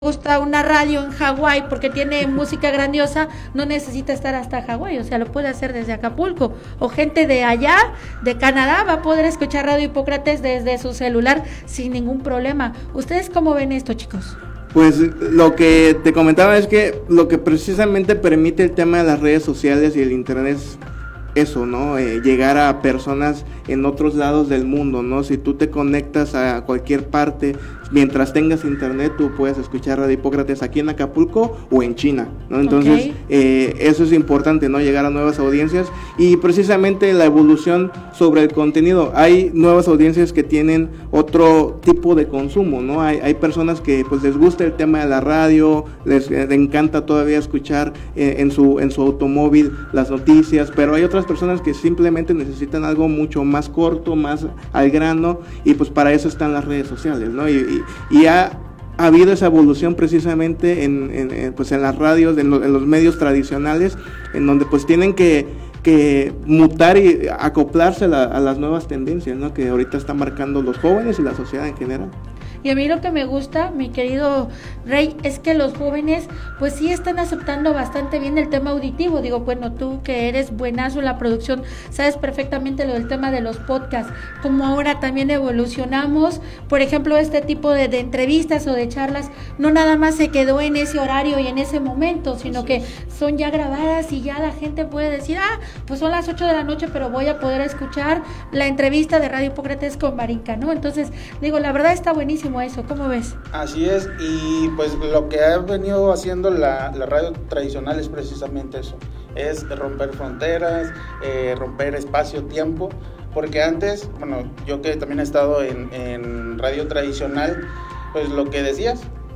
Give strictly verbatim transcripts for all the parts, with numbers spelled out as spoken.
gusta una radio en Hawái porque tiene música grandiosa, no necesita estar hasta Hawái, o sea, lo puede hacer desde Acapulco, o gente de allá, de Canadá, va a poder escuchar Radio Hipócrates desde su celular sin ningún problema. ¿Ustedes cómo ven esto, chicos? Pues lo que te comentaba es que lo que precisamente permite el tema de las redes sociales y el internet es eso, ¿no? Eh, llegar a personas en otros lados del mundo, ¿no? Si tú te conectas a cualquier parte, mientras tengas internet, tú puedes escuchar Radio Hipócrates aquí en Acapulco o en China, ¿no? Entonces, okay. eh, eso es importante, ¿no? Llegar a nuevas audiencias y precisamente la evolución sobre el contenido. Hay nuevas audiencias que tienen otro tipo de consumo, ¿no? Hay, hay personas que, pues, les gusta el tema de la radio, les, les encanta todavía escuchar eh, en su en su automóvil las noticias, pero hay otras personas que simplemente necesitan algo mucho más corto, más al grano, y pues para eso están las redes sociales, ¿no? Y, y, y ha, ha habido esa evolución precisamente en, en, en, pues en las radios, en, lo, en los medios tradicionales, en donde pues tienen que, que mutar y acoplarse a, la, a las nuevas tendencias, ¿no? Que ahorita están marcando los jóvenes y la sociedad en general. Y a mí lo que me gusta, mi querido Rey, es que los jóvenes pues sí están aceptando bastante bien el tema auditivo. Digo, bueno, tú que eres buenazo en la producción, sabes perfectamente lo del tema de los podcasts, como ahora también evolucionamos. Por ejemplo, este tipo de, de entrevistas o de charlas no nada más se quedó en ese horario y en ese momento, sino que son ya grabadas y ya la gente puede decir, ah, pues son las ocho de la noche, pero voy a poder escuchar la entrevista de Radio Hipócrates con Marinka, ¿no? Entonces, digo, la verdad está buenísimo eso, ¿cómo ves? Así es, y pues lo que ha venido haciendo la, la radio tradicional es precisamente eso, es romper fronteras, eh, romper espacio-tiempo, porque antes, bueno, yo que también he estado en, en radio tradicional, pues lo que decías,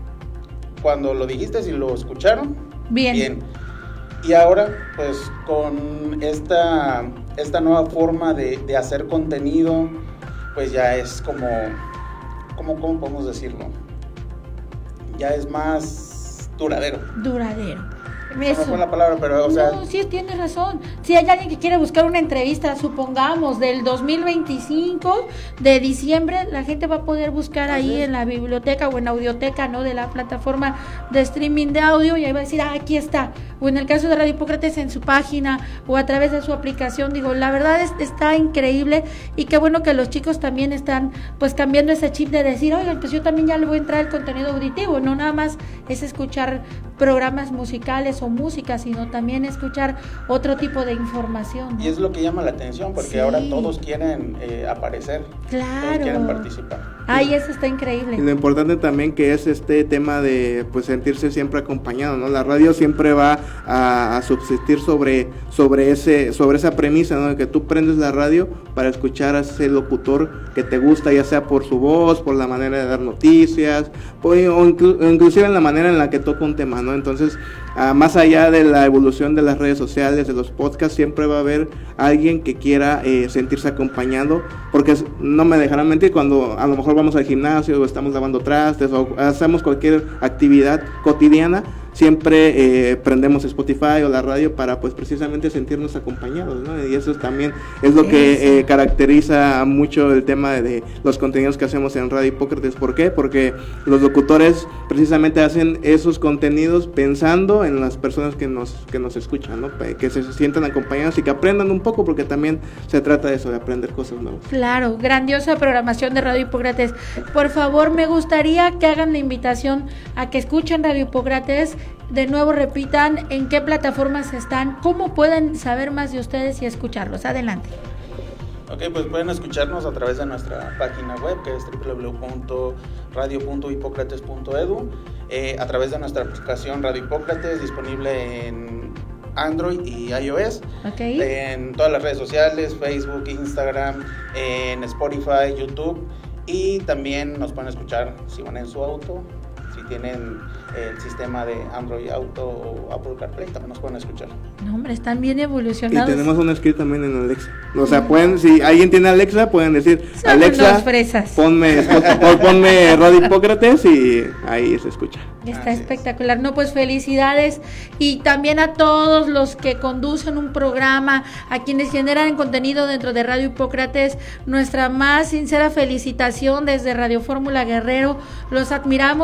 cuando lo dijiste, si lo escucharon, bien, bien. Y ahora, pues con esta, esta nueva forma de, de hacer contenido, pues ya es como... ¿Cómo, ¿Cómo podemos decirlo? Ya es más duradero. Duradero. Eso. No fue la palabra, pero o sea... No, sí, tienes razón. Si hay alguien que quiere buscar una entrevista, supongamos, del dos mil veinticinco, de diciembre, la gente va a poder buscar ahí ¿sí? en la biblioteca o en audioteca, ¿no? De la plataforma de streaming de audio, y ahí va a decir, ah, aquí está. O en el caso de Radio Hipócrates, en su página o a través de su aplicación. Digo, la verdad es, está increíble, y qué bueno que los chicos también están pues cambiando ese chip de decir, oigan, pues yo también ya le voy a entrar el contenido auditivo, no nada más es escuchar programas musicales o música, sino también escuchar otro tipo de información, ¿no? Y es lo que llama la atención, porque sí. ahora todos quieren eh, aparecer, claro. todos quieren participar. Ay, eso está increíble. Y lo importante también que es este tema de pues sentirse siempre acompañado, ¿no? La radio siempre va a, a subsistir sobre sobre ese sobre esa premisa, ¿no? De que tú prendes la radio para escuchar a ese locutor que te gusta, ya sea por su voz, por la manera de dar noticias, por, o inclu, inclusive en la manera en la que toca un tema, ¿no? Entonces, uh, más allá de la evolución de las redes sociales, de los podcasts, siempre va a haber alguien que quiera eh, sentirse acompañado, porque no me dejarán mentir, cuando a lo mejor vamos al gimnasio o estamos lavando trastes o hacemos cualquier actividad cotidiana, siempre eh, prendemos Spotify o la radio para pues precisamente sentirnos acompañados, ¿no? Y eso también es lo que eh, caracteriza mucho el tema de, de los contenidos que hacemos en Radio Hipócrates. ¿Por qué? Porque los locutores precisamente hacen esos contenidos pensando en las personas que nos que nos escuchan, ¿no? Que se sientan acompañados y que aprendan un poco, porque también se trata de eso, de aprender cosas nuevas. Claro, grandiosa programación de Radio Hipócrates. Por favor, me gustaría que hagan la invitación a que escuchen Radio Hipócrates. De nuevo repitan en qué plataformas están, cómo pueden saber más de ustedes y escucharlos. Adelante. Ok, pues pueden escucharnos a través de nuestra página web, que es doble u doble u doble u punto radio punto hipócrates punto edu, eh, a través de nuestra aplicación Radio Hipócrates, disponible en Android y iOS, okay. en todas las redes sociales, Facebook, Instagram, en Spotify, YouTube, y también nos pueden escuchar si van en su auto, si tienen el sistema de Android Auto o Apple CarPlay, también nos pueden escuchar. No, hombre, están bien evolucionados. Y tenemos un script también en Alexa. O sea, pueden, si alguien tiene Alexa, pueden decir, son Alexa, fresas. ponme, ponme Radio Hipócrates, y ahí se escucha. Está Así espectacular. Es. No, pues felicidades, y también a todos los que conducen un programa, a quienes generan contenido dentro de Radio Hipócrates, nuestra más sincera felicitación desde Radio Fórmula Guerrero. Los admiramos, y aquí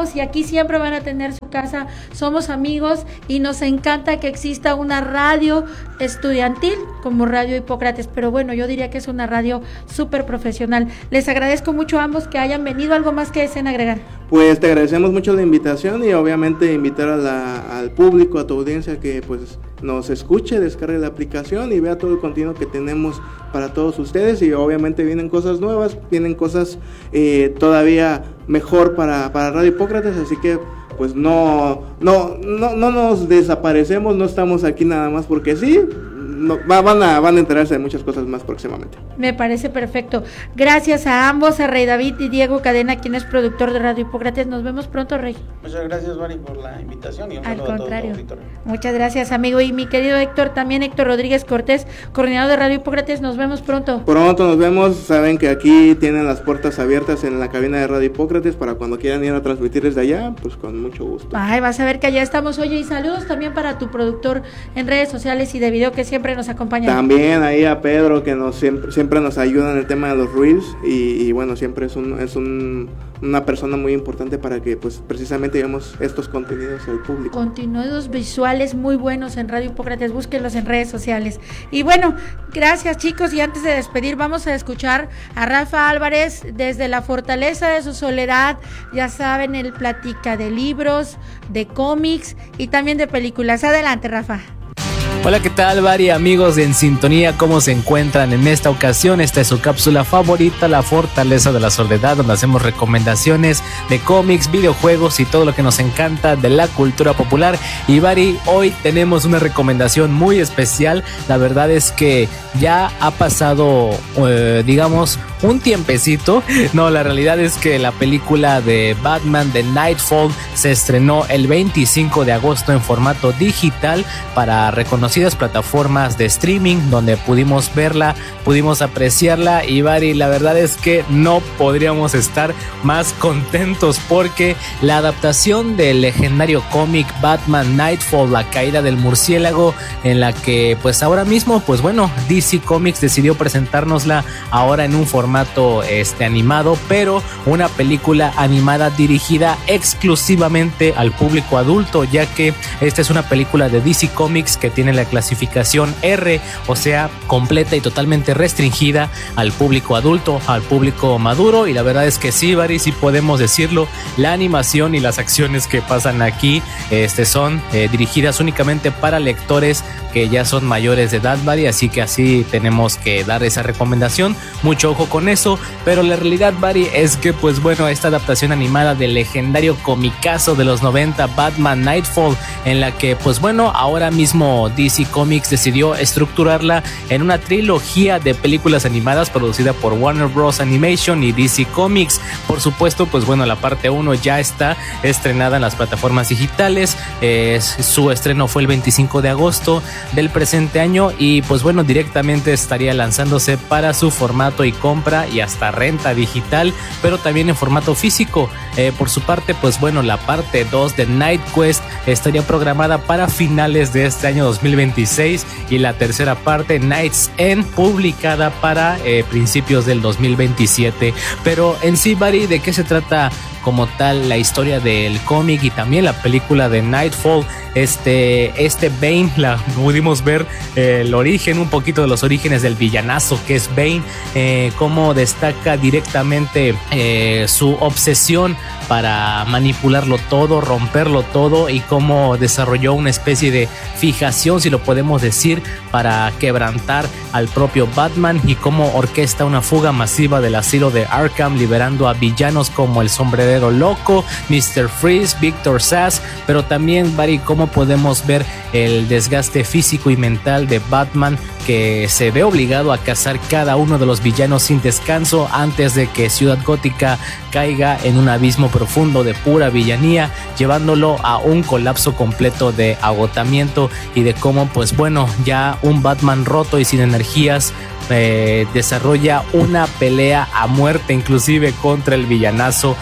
siempre van a tener su casa, somos amigos y nos encanta que exista una radio estudiantil como Radio Hipócrates, pero bueno, yo diría que es una radio súper profesional. Les agradezco mucho a ambos que hayan venido. ¿Algo más que deseen agregar? Pues te agradecemos mucho la invitación y obviamente invitar a la, al público, a tu audiencia que pues nos escuche, descargue la aplicación y vea todo el contenido que tenemos para todos ustedes, y obviamente vienen cosas nuevas, vienen cosas eh, todavía mejor para, para Radio Hipócrates, así que pues no, no, no, no nos desaparecemos, no estamos aquí nada más porque sí. No, va, van, a, van a enterarse de muchas cosas más próximamente. Me parece perfecto. Gracias a ambos, a Rey David y Diego Cadena, quien es productor de Radio Hipócrates. Nos vemos pronto, Rey. Muchas gracias, Mari, por la invitación y un Al saludo contrario. a todo tu auditorio. Muchas gracias, amigo. Y mi querido Héctor, también Héctor Rodríguez Cortés, coordinador de Radio Hipócrates. Nos vemos pronto. Pronto nos vemos. Saben que aquí tienen las puertas abiertas en la cabina de Radio Hipócrates para cuando quieran ir a transmitir desde allá, pues con mucho gusto. Ay, vas a ver que allá estamos. Oye, y saludos también para tu productor en redes sociales y de video que siempre nos acompaña. También ahí a Pedro, que nos siempre, siempre nos ayuda en el tema de los reels, y, y bueno, siempre es un es un, una persona muy importante para que pues precisamente llevemos estos contenidos al público. Contenidos visuales muy buenos en Radio Hipócrates, búsquenlos en redes sociales. Y bueno, gracias, chicos, y antes de despedir vamos a escuchar a Rafa Álvarez desde la fortaleza de su soledad. Ya saben, él platica de libros, de cómics y también de películas. Adelante, Rafa. Hola, ¿qué tal, Vari? Amigos de En Sintonía, ¿cómo se encuentran en esta ocasión? Esta es su cápsula favorita, La Fortaleza de la Soledad, donde hacemos recomendaciones de cómics, videojuegos y todo lo que nos encanta de la cultura popular. Y Vari, hoy tenemos una recomendación muy especial. La verdad es que ya ha pasado, eh, digamos, un tiempecito. No, la realidad es que la película de Batman de Nightfall se estrenó el veinticinco de agosto en formato digital para reconocer plataformas de streaming, donde pudimos verla, pudimos apreciarla, y Vari, la verdad es que no podríamos estar más contentos porque la adaptación del legendario cómic Batman Nightfall, la caída del murciélago, en la que pues ahora mismo pues bueno, D C Comics decidió presentárnosla ahora en un formato este animado, pero una película animada dirigida exclusivamente al público adulto, ya que esta es una película de D C Comics que tiene la clasificación R, o sea, completa y totalmente restringida al público adulto, al público maduro. Y la verdad es que sí, Vari, sí podemos decirlo, la animación y las acciones que pasan aquí este, son eh, dirigidas únicamente para lectores que ya son mayores de edad, Vari, así que así tenemos que dar esa recomendación, mucho ojo con eso. Pero la realidad, Vari, es que pues bueno, esta adaptación animada del legendario comicazo de los noventa, Batman Nightfall, en la que pues bueno, ahora mismo D C Comics decidió estructurarla en una trilogía de películas animadas producida por Warner Bros. Animation y D C Comics. Por supuesto, pues bueno, la parte uno ya está estrenada en las plataformas digitales. Eh, su estreno fue el veinticinco de agosto del presente año, y pues bueno, directamente estaría lanzándose para su formato y compra y hasta renta digital, pero también en formato físico. Eh, por su parte, pues bueno, la parte dos de Night Quest estaría programada para finales de este año dos mil veintiséis, y la tercera parte, Night's End, publicada para eh, principios del dos mil veintisiete. Pero en sí, Vari, ¿de qué se trata como tal la historia del cómic y también la película de Nightfall? Este, este Bane, la pudimos ver eh, el origen, un poquito de los orígenes del villanazo que es Bane, eh, cómo destaca directamente eh, su obsesión para manipularlo todo, romperlo todo, y cómo desarrolló una especie de fijación, si lo podemos decir, para quebrantar al propio Batman, y cómo orquesta una fuga masiva del asilo de Arkham, liberando a villanos como el Sombrerero Loco, mister Freeze, Victor Sass. Pero también, Vari, cómo podemos ver el desgaste físico y mental de Batman, que se ve obligado a cazar cada uno de los villanos sin descanso antes de que Ciudad Gótica caiga en un abismo profundo de pura villanía, llevándolo a un colapso completo de agotamiento, y de cómo pues bueno, ya un Batman roto y sin energías eh, desarrolla una pelea a muerte inclusive contra el villanazo.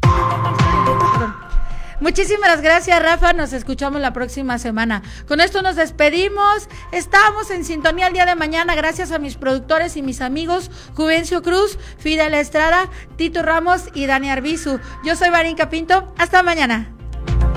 Muchísimas gracias, Rafa, nos escuchamos la próxima semana. Con esto nos despedimos, estamos en sintonía el día de mañana, gracias a mis productores y mis amigos Juvencio Cruz, Fidel Estrada, Tito Ramos y Dani Arbizu. Yo soy Varinka Pinto, hasta mañana.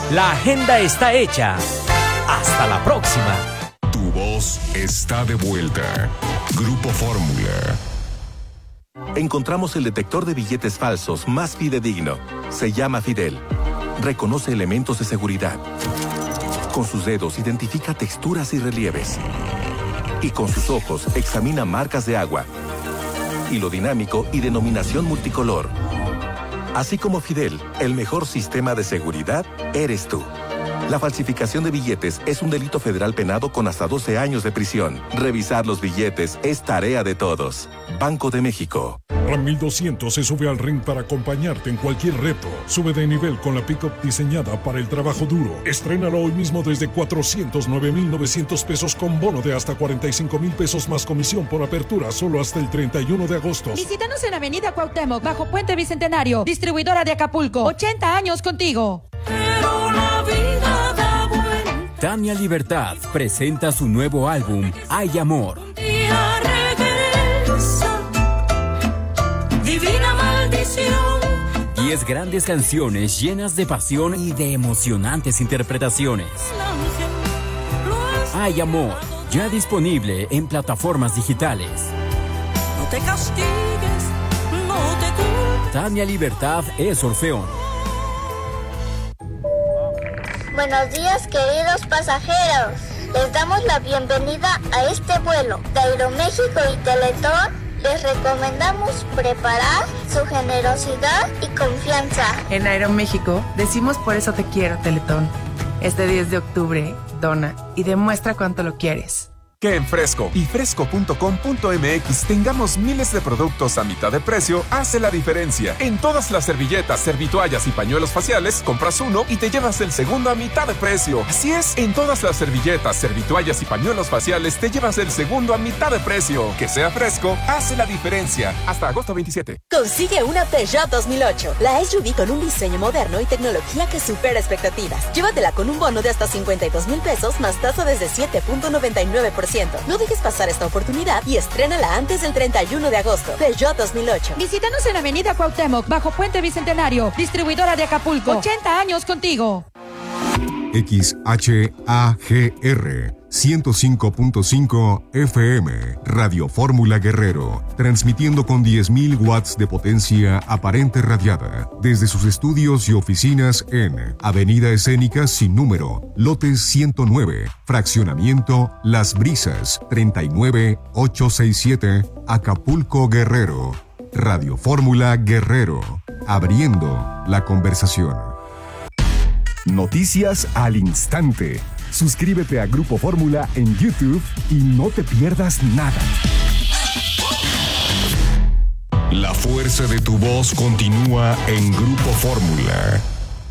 La agenda está hecha. Hasta la próxima. Tu voz está de vuelta. Grupo Fórmula. Encontramos el detector de billetes falsos más fidedigno. Se llama Fidel. Reconoce elementos de seguridad. Con sus dedos identifica texturas y relieves. Y con sus ojos examina marcas de agua, hilo dinámico y denominación multicolor. Así como Fidel, el mejor sistema de seguridad eres tú. La falsificación de billetes es un delito federal penado con hasta doce años de prisión. Revisar los billetes es tarea de todos. Banco de México. Ram mil doscientos se sube al ring para acompañarte en cualquier reto. Sube de nivel con la pickup diseñada para el trabajo duro. Estrénalo hoy mismo desde cuatrocientos nueve mil novecientos pesos con bono de hasta cuarenta y cinco mil pesos más comisión por apertura solo hasta el treinta y uno de agosto. Visítanos en Avenida Cuauhtémoc, bajo Puente Bicentenario. Distribuidora de Acapulco. ochenta años contigo. Pero la vida da vuelta. Tania Libertad presenta su nuevo álbum, Hay Amor. Día regresa. Divina maldición. Diez grandes canciones llenas de pasión y de emocionantes interpretaciones. Hay Amor, ya disponible en plataformas digitales. No te castigues, no te culpes. Tania Libertad es Orfeón. Buenos días, queridos pasajeros. Les damos la bienvenida a este vuelo de Aeroméxico y Teletón. Les recomendamos preparar su generosidad y confianza. En Aeroméxico decimos por eso te quiero, Teletón. Este diez de octubre, dona y demuestra cuánto lo quieres. Que en Fresco y fresco punto com punto m x tengamos miles de productos a mitad de precio hace la diferencia. En todas las servilletas, servitoallas y pañuelos faciales, compras uno y te llevas el segundo a mitad de precio. Así es, en todas las servilletas, servitoallas y pañuelos faciales te llevas el segundo a mitad de precio. Que sea Fresco hace la diferencia. Hasta agosto veintisiete. Consigue una Peugeot dos mil ocho, la S U V con un diseño moderno y tecnología que supera expectativas. Llévatela con un bono de hasta cincuenta y dos mil pesos más tasa desde siete punto noventa y nueve por ciento. No dejes pasar esta oportunidad y estrénala antes del treinta y uno de agosto. Peugeot dos mil ocho. Visítanos en Avenida Cuauhtémoc, bajo Puente Bicentenario. Distribuidora de Acapulco. ochenta años contigo. X H A G R ciento cinco punto cinco F M, Radio Fórmula Guerrero, transmitiendo con diez mil watts de potencia aparente radiada, desde sus estudios y oficinas en Avenida Escénica sin número, lote ciento nueve, fraccionamiento Las Brisas, treinta y nueve ochocientos sesenta y siete, Acapulco, Guerrero. Radio Fórmula Guerrero, abriendo la conversación. Noticias al instante. Suscríbete a Grupo Fórmula en YouTube y no te pierdas nada. La fuerza de tu voz continúa en Grupo Fórmula.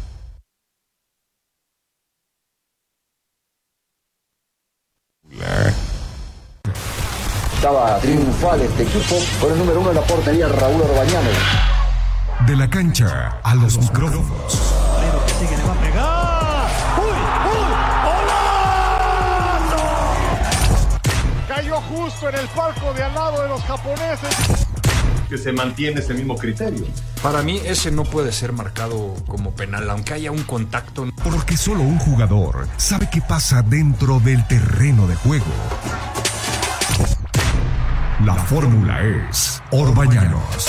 Estaba triunfal este equipo con el número uno en la portería, Raúl Orbañanes. De la cancha a los micrófonos. Que sigue, le va a pegar. ¡Uy! ¡Uy! ¡Golazo! Cayó justo en el palco de al lado de los japoneses. Que se mantiene ese mismo criterio. Para mí ese no puede ser marcado como penal, aunque haya un contacto. Porque solo un jugador sabe qué pasa dentro del terreno de juego. La fórmula es Orbañanos.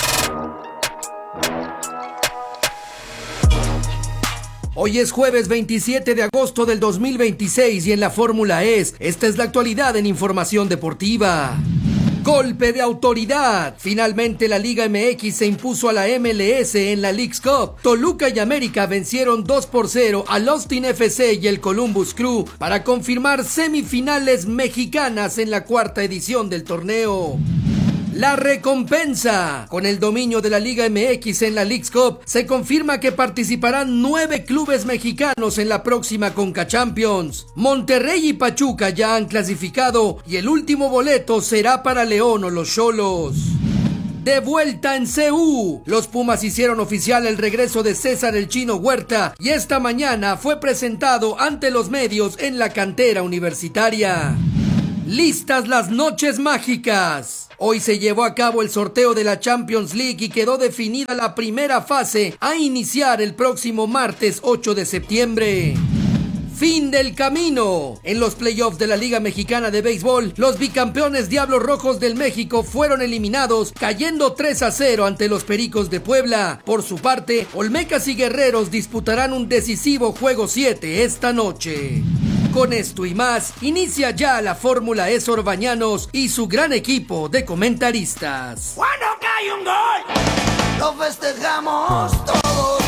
Hoy es jueves veintisiete de agosto del dos mil veintiséis y en la fórmula es, esta es la actualidad en información deportiva. Golpe de autoridad. Finalmente la Liga M X se impuso a la M L S en la Leagues Cup. Toluca y América vencieron dos por cero al Austin F C y el Columbus Crew para confirmar semifinales mexicanas en la cuarta edición del torneo. La recompensa. Con el dominio de la Liga M X en la Leagues Cup, se confirma que participarán nueve clubes mexicanos en la próxima Conca Champions. Monterrey y Pachuca ya han clasificado y el último boleto será para León o los Xolos. De vuelta en C U, los Pumas hicieron oficial el regreso de César el Chino Huerta y esta mañana fue presentado ante los medios en la cantera universitaria. Listas las noches mágicas. Hoy se llevó a cabo el sorteo de la Champions League y quedó definida la primera fase a iniciar el próximo martes ocho de septiembre. Fin del camino. En los playoffs de la Liga Mexicana de Béisbol, los bicampeones Diablos Rojos del México fueron eliminados, cayendo tres a cero ante los Pericos de Puebla. Por su parte, Olmecas y Guerreros disputarán un decisivo juego siete esta noche. Con esto y más, inicia ya la Fórmula E Sorbañanos y su gran equipo de comentaristas. Cuando cae un gol, lo festejamos todos.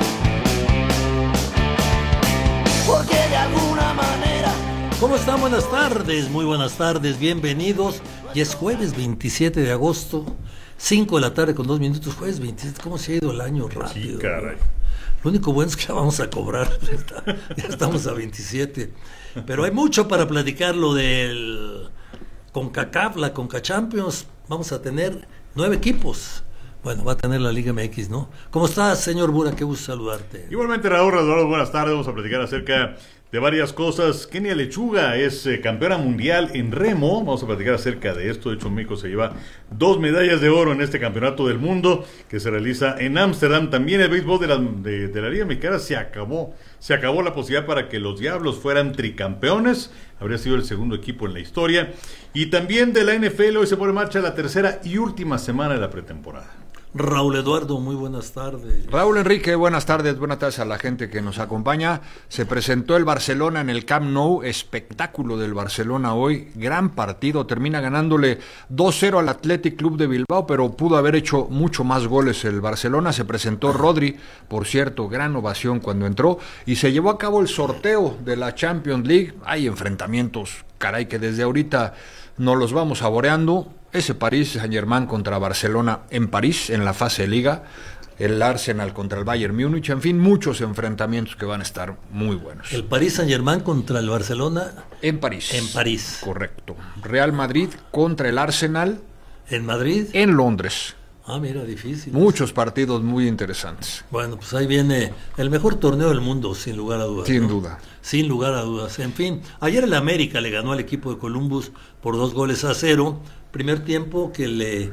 Porque de alguna manera... ¿Cómo están? Buenas tardes, muy buenas tardes, bienvenidos. Ya es jueves veintisiete de agosto, cinco de la tarde con dos minutos. Jueves veintisiete, ¿cómo se ha ido el año rápido? Sí, caray. Lo único bueno es que ya vamos a cobrar, ya estamos a veintisiete. Pero hay mucho para platicar lo del CONCACAF, la CONCACHAMPIONS. Vamos a tener nueve equipos. Bueno, va a tener la Liga M X, ¿no? ¿Cómo estás, señor Bura? Qué gusto saludarte. Igualmente, Raúl, Raúl, buenas tardes. Vamos a platicar acerca de varias cosas. Kenia Lechuga es eh, campeona mundial en remo. Vamos a platicar acerca de esto. De hecho, México se lleva dos medallas de oro en este campeonato del mundo que se realiza en Ámsterdam. También el béisbol de la, de, de la Liga Mexicana se acabó. Se acabó la posibilidad para que los Diablos fueran tricampeones. Habría sido el segundo equipo en la historia. Y también de la N F L hoy se pone en marcha la tercera y última semana de la pretemporada. Raúl Eduardo, muy buenas tardes. Raúl Enrique, buenas tardes, buenas tardes a la gente que nos acompaña. Se presentó el Barcelona en el Camp Nou, espectáculo del Barcelona hoy, gran partido, termina ganándole dos cero al Athletic Club de Bilbao, pero pudo haber hecho mucho más goles el Barcelona. Se presentó Rodri, por cierto, gran ovación cuando entró, y se llevó a cabo el sorteo de la Champions League. Hay enfrentamientos, caray, que desde ahorita nos los vamos saboreando. Ese París Saint-Germain contra Barcelona en París, en la fase de Liga, el Arsenal contra el Bayern Múnich, en fin, muchos enfrentamientos que van a estar muy buenos. El París Saint-Germain contra el Barcelona en París. En París. Correcto. Real Madrid contra el Arsenal. ¿En Madrid? En Londres. Ah, mira, difícil. Muchos partidos muy interesantes. Bueno, pues ahí viene el mejor torneo del mundo, sin lugar a dudas. Sin ¿no? duda. Sin lugar a dudas. En fin, ayer el América le ganó al equipo de Columbus por dos goles a cero. Primer tiempo que le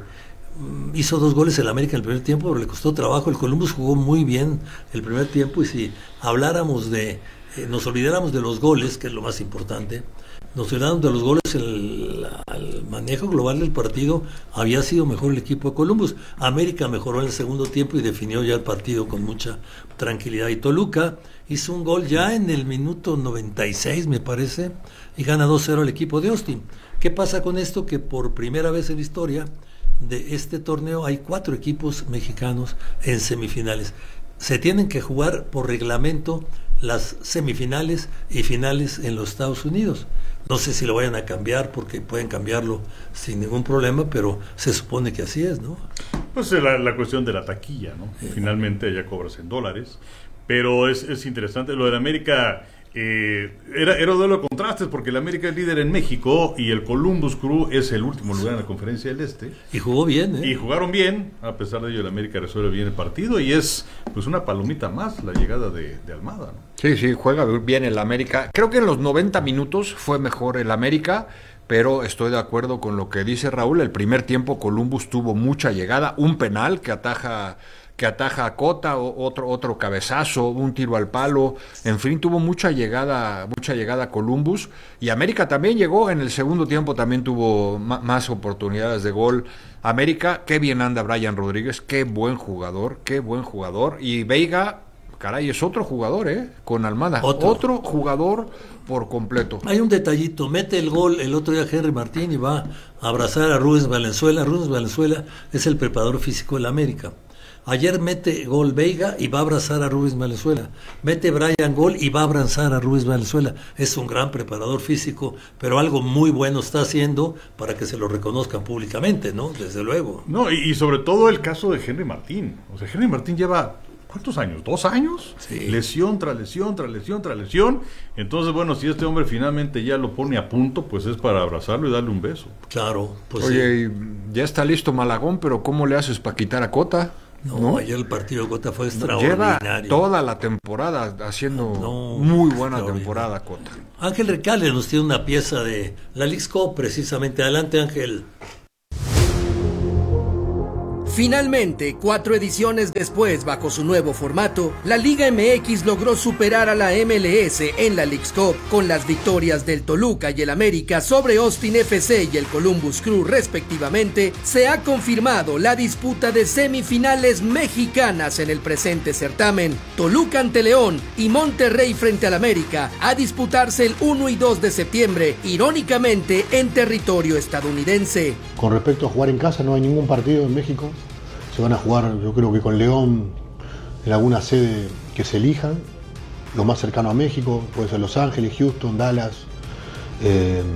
hizo dos goles el América en el primer tiempo, pero le costó trabajo. El Columbus jugó muy bien el primer tiempo, y si habláramos de, eh, nos olvidáramos de los goles, que es lo más importante, nos olvidáramos de los goles, el, el manejo global del partido había sido mejor el equipo de Columbus. América mejoró en el segundo tiempo y definió ya el partido con mucha tranquilidad. Y Toluca hizo un gol ya en el minuto noventa y seis, me parece, y gana dos cero al equipo de Austin. ¿Qué pasa con esto? Que por primera vez en la historia de este torneo hay cuatro equipos mexicanos en semifinales. Se tienen que jugar por reglamento las semifinales y finales en los Estados Unidos. No sé si lo vayan a cambiar, porque pueden cambiarlo sin ningún problema, pero se supone que así es, ¿no? Pues la, la cuestión de la taquilla, ¿no? Sí. Finalmente ya cobras en dólares, pero es, es interesante. Lo de la América eh, era, era un duelo de contrastes, porque el América es líder en México y el Columbus Crew es el último lugar en la Conferencia del Este. Y jugó bien, ¿eh? Y jugaron bien, a pesar de ello el América resuelve bien el partido, y es pues una palomita más la llegada de, de Almada, ¿no? Sí, sí, juega bien el América. Creo que en los noventa minutos fue mejor el América, pero estoy de acuerdo con lo que dice Raúl. El primer tiempo Columbus tuvo mucha llegada, un penal que ataja que ataja a Cota, otro otro cabezazo, un tiro al palo, en fin, tuvo mucha llegada, mucha llegada Columbus, y América también llegó en el segundo tiempo, también tuvo ma- más oportunidades de gol. América, qué bien anda Brian Rodríguez, qué buen jugador, qué buen jugador, y Veiga, caray, es otro jugador, ¿eh? Con Almada, otro, otro jugador por completo. Hay un detallito, mete el gol el otro día Henry Martín y va a abrazar a Rubens Valenzuela. Rubens Valenzuela es el preparador físico de la América. Ayer mete gol Veiga y va a abrazar a Rubens Valenzuela. Mete Brian gol y va a abrazar a Rubens Valenzuela. Es un gran preparador físico, pero algo muy bueno está haciendo para que se lo reconozcan públicamente, ¿no? Desde luego. No, y, y sobre todo el caso de Henry Martín. O sea, Henry Martín lleva... ¿cuántos años? ¿Dos años? Sí. Lesión tras lesión, tras lesión, tras lesión. Entonces, bueno, si este hombre finalmente ya lo pone a punto, pues es para abrazarlo y darle un beso. Claro. Pues oye, sí. Ya está listo Malagón, pero ¿cómo le haces para quitar a Cota? No, ¿no? ayer el partido de Cota fue extraordinario. Lleva toda la temporada haciendo no, muy buena temporada, Cota. Ángel Recalde nos tiene una pieza de la Leagues Cup, precisamente. Adelante, Ángel. Finalmente, cuatro ediciones después, bajo su nuevo formato, la Liga M X logró superar a la M L S en la Leagues Cup, con las victorias del Toluca y el América sobre Austin F C y el Columbus Crew respectivamente. Se ha confirmado la disputa de semifinales mexicanas en el presente certamen. Toluca ante León y Monterrey frente al América, a disputarse el uno y dos de septiembre, irónicamente en territorio estadounidense. Con respecto a jugar en casa, no hay ningún partido en México. Se van a jugar, yo creo que con León, en alguna sede que se elijan, lo más cercano a México, puede ser Los Ángeles, Houston, Dallas. Eh,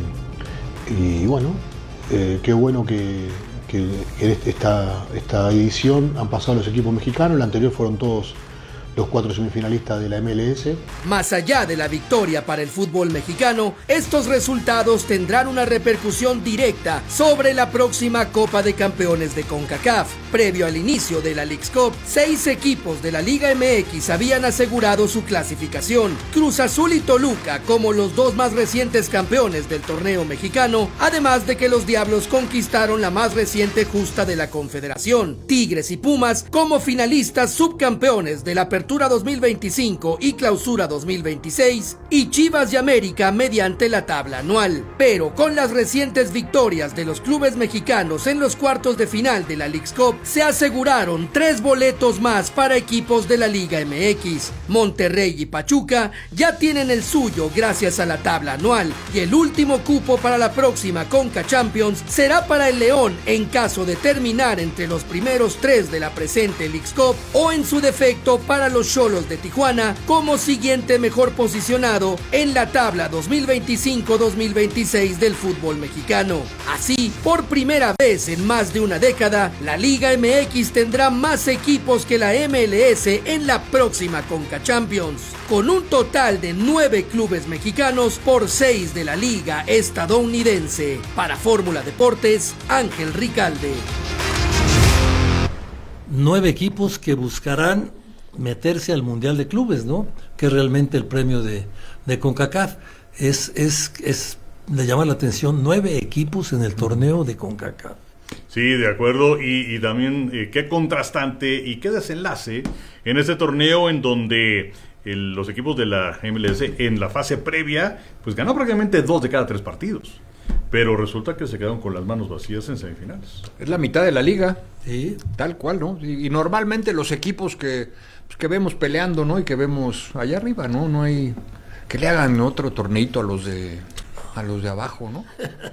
y bueno, eh, qué bueno que, que en esta, esta edición han pasado los equipos mexicanos, la anterior fueron todos los cuatro semifinalistas de la M L S. Más allá de la victoria para el fútbol mexicano, estos resultados tendrán una repercusión directa sobre la próxima Copa de Campeones de CONCACAF. Previo al inicio de la Leagues Cup, seis equipos de la Liga M X habían asegurado su clasificación. Cruz Azul y Toluca como los dos más recientes campeones del torneo mexicano, además de que los Diablos conquistaron la más reciente justa de la Confederación. Tigres y Pumas como finalistas subcampeones de la Apertura dos mil veinticinco y Clausura dos mil veintiséis, y Chivas y América mediante la tabla anual. Pero con las recientes victorias de los clubes mexicanos en los cuartos de final de la Leagues Cup, se aseguraron tres boletos más para equipos de la Liga M X. Monterrey y Pachuca ya tienen el suyo gracias a la tabla anual, y el último cupo para la próxima Conca Champions será para el León en caso de terminar entre los primeros tres de la presente Leagues Cup, o en su defecto para los Xolos de Tijuana como siguiente mejor posicionado en la tabla dos mil veinticinco dos mil veintiséis del fútbol mexicano. Así, por primera vez en más de una década, la Liga M X tendrá más equipos que la M L S en la próxima Conca Champions, con un total de nueve clubes mexicanos por seis de la Liga estadounidense. Para Fórmula Deportes, Ángel Ricalde. Nueve equipos que buscarán meterse al Mundial de Clubes, ¿no? Que es realmente el premio de, de CONCACAF. Es, es, es de llamar la atención, nueve equipos en el torneo de CONCACAF. Sí, de acuerdo, y, y también eh, qué contrastante y qué desenlace en este torneo en donde el, los equipos de la M L S en la fase previa, pues ganó prácticamente dos de cada tres partidos. Pero resulta que se quedaron con las manos vacías en semifinales. Es la mitad de la liga. Sí. Tal cual, ¿no? Y, y normalmente los equipos que, pues, que vemos peleando, ¿no? Y que vemos allá arriba, ¿no? No hay... Que le hagan otro torneito a los de... a los de abajo, ¿no?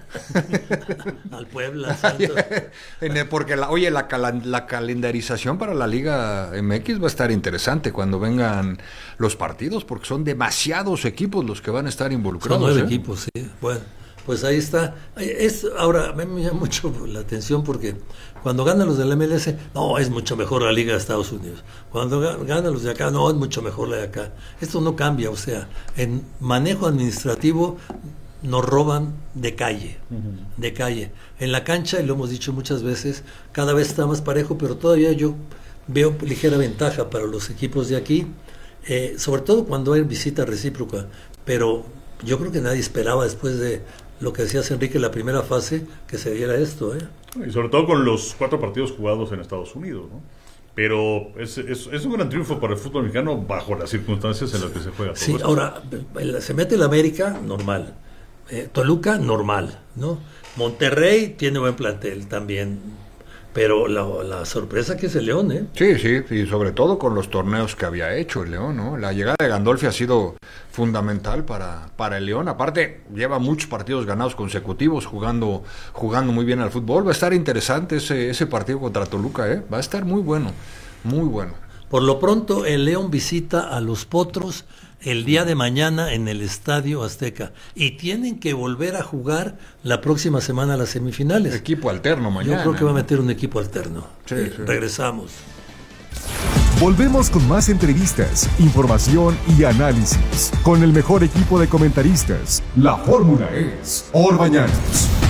Al Puebla, Santos. Porque, la, oye, la, la calendarización para la Liga M X va a estar interesante cuando vengan los partidos, porque son demasiados equipos los que van a estar involucrados. Son nueve ¿eh? equipos, sí. Bueno, pues ahí está. Es, ahora, me llama mucho la atención porque cuando ganan los del M L S, no, es mucho mejor la Liga de Estados Unidos. Cuando ganan los de acá, no, es mucho mejor la de acá. Esto no cambia, o sea, en manejo administrativo nos roban de calle, uh-huh. de calle. En la cancha, y lo hemos dicho muchas veces, cada vez está más parejo, pero todavía yo veo ligera ventaja para los equipos de aquí, eh, sobre todo cuando hay visita recíproca, pero yo creo que nadie esperaba después de lo que decías, Enrique, la primera fase, que se diera esto. ¿eh? Y sobre todo con los cuatro partidos jugados en Estados Unidos, ¿no? Pero es, es, es un gran triunfo para el fútbol mexicano bajo las circunstancias en las que se juega todo sí, esto. Ahora, se mete el América, normal. Eh, Toluca, normal, ¿no? Monterrey tiene buen plantel también, pero la, la sorpresa que es el León, ¿eh? Sí, sí, y sobre todo con los torneos que había hecho el León, ¿no? La llegada de Gandolfi ha sido fundamental para, para el León. Aparte, lleva muchos partidos ganados consecutivos jugando, jugando muy bien al fútbol. Va a estar interesante ese, ese partido contra Toluca, ¿eh? Va a estar muy bueno, muy bueno. Por lo pronto, el León visita a los Potros el día de mañana en el Estadio Azteca y tienen que volver a jugar la próxima semana las semifinales. Equipo alterno mañana. Yo creo que va a meter un equipo alterno. Sí, eh, sí. Regresamos. Volvemos con más entrevistas, información y análisis con el mejor equipo de comentaristas. La fórmula es Orbañanos.